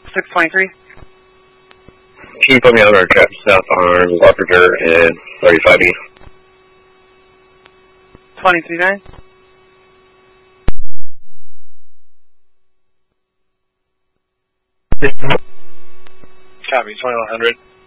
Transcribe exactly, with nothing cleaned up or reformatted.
six twenty-three. Can you put me on our traffic stop on Walker and thirty-five E? twenty-three nine. Copy, twenty-one hundred.